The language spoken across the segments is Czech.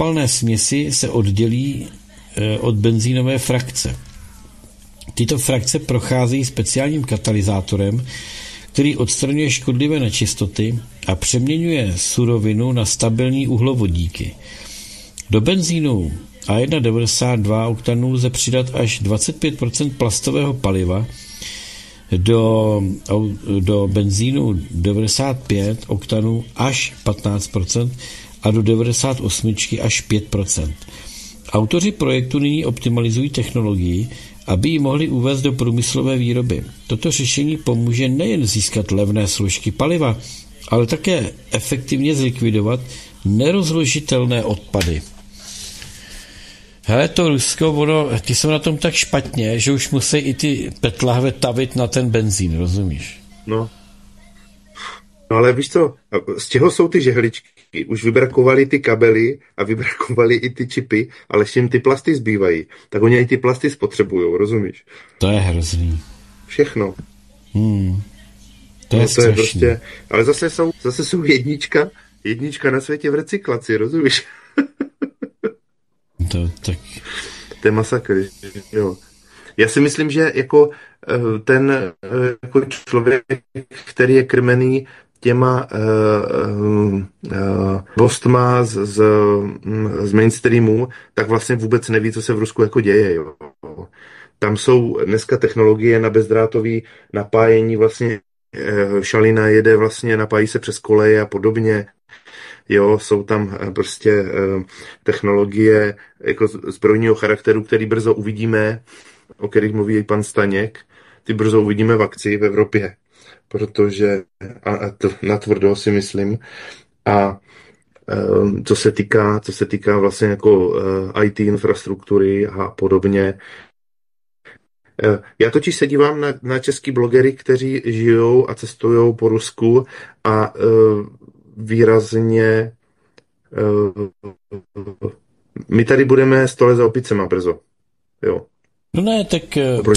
zápalné směsi se oddělí od benzínové frakce. Tyto frakce procházejí speciálním katalyzátorem, který odstraňuje škodlivé nečistoty a přeměňuje surovinu na stabilní uhlovodíky. Do benzínu A1,92 oktanů lze přidat až 25% plastového paliva, do benzínu 95 oktanů až 15% a do 98 až 5%. Autoři projektu nyní optimalizují technologii, aby ji mohli uvést do průmyslové výroby. Toto řešení pomůže nejen získat levné složky paliva, ale také efektivně zlikvidovat nerozložitelné odpady. Hele, to Rusko, ty jsou na tom tak špatně, že už musí i ty petlahve tavit na ten benzín, rozumíš? No ale víš co, z čeho jsou ty žehličky? Už vybrakovali ty kabely a vybrakovali i ty čipy, ale ještě jim ty plasty zbývají. Tak oni i ty plasty spotřebujou, rozumíš? To je hrozný. Všechno. To je strašný. Prostě, ale zase jsou jednička na světě v recyklaci, rozumíš? To je masakr, jo. Já si myslím, že jako ten jako člověk, který je krmený těma vostma z mainstreamu, tak vlastně vůbec neví, co se v Rusku jako děje. Jo. Tam jsou dneska technologie na bezdrátový napájení, vlastně šalina jede vlastně, napájí se přes koleje a podobně. Jo, jsou tam prostě technologie jako zbrojního charakteru, který brzo uvidíme, o kterých mluví i pan Staněk, ty brzo uvidíme v akci v Evropě, protože a to natvrdo si myslím. A co se týká vlastně jako IT infrastruktury a podobně. Já totiž se dívám na český blogery, kteří žijou a cestují po Rusku a výrazně my tady budeme stole za opicema brzo. Jo. No ne, tak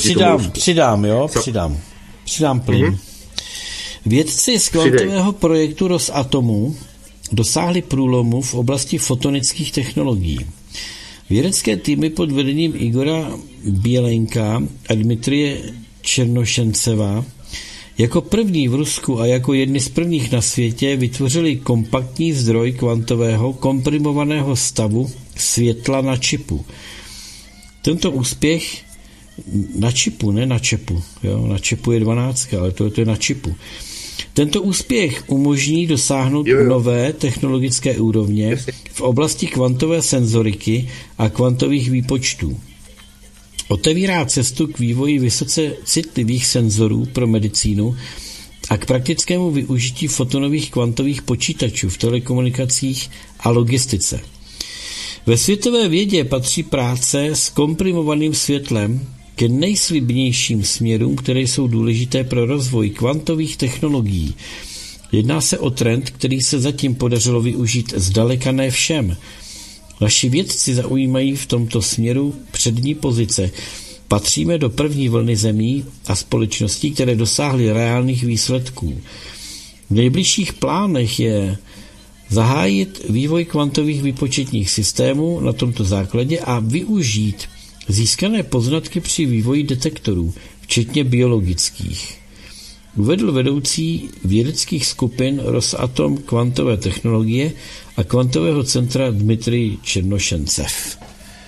přidám plyn. Vědci z kvantového projektu Rosatomu dosáhli průlomu v oblasti fotonických technologií. Vědecké týmy pod vedením Igora Bělenka a Dmitrije Černošenceva jako první v Rusku a jako jedni z prvních na světě vytvořili kompaktní zdroj kvantového komprimovaného stavu světla na čipu. Tento úspěch na čipu, ne na čepu. Jo? Na čepu je 12, ale to je na čipu. Tento úspěch umožní dosáhnout nové technologické úrovně v oblasti kvantové senzoriky a kvantových výpočtů. Otevírá cestu k vývoji vysoce citlivých senzorů pro medicínu a k praktickému využití fotonových kvantových počítačů v telekomunikacích a logistice. Ve světové vědě patří práce s komprimovaným světlem ke nejslibnějším směrům, které jsou důležité pro rozvoj kvantových technologií. Jedná se o trend, který se zatím podařilo využít zdaleka ne všem. Naši vědci zaujímají v tomto směru přední pozice. Patříme do první vlny zemí a společností, které dosáhly reálných výsledků. V nejbližších plánech je zahájit vývoj kvantových výpočetních systémů na tomto základě a využít získané poznatky při vývoji detektorů, včetně biologických. Uvedl vedoucí vědeckých skupin Rosatom kvantové technologie a kvantového centra Dmitrij Černošencev.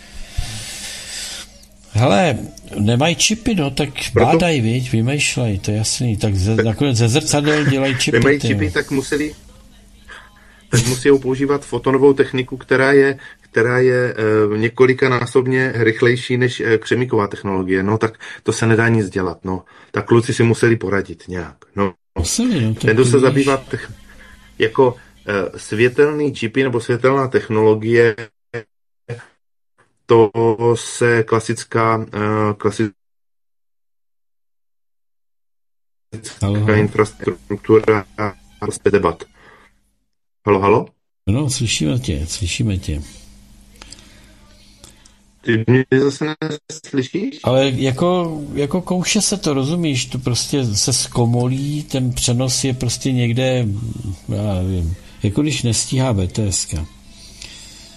Hele, nemají čipy, no, tak bádají, viď, vymýšlej, to je jasný, tak nakonec ze zrcadel dělají čipy. Nemají čipy, tak musí používat fotonovou techniku, která je několikanásobně rychlejší než křemíková technologie. No tak to se nedá nic dělat. No. Tak kluci si museli poradit nějak. No. Ten, kdo se zabývá jako světelný čipy nebo světelná technologie, to se klasická infrastruktura bez debat. Halo? No, slyšíme tě. Ty mě zase neslyšíš? Ale jako kouše se to, rozumíš? To prostě se zkomolí, ten přenos je prostě někde, já nevím, jako když nestíhá BTSka.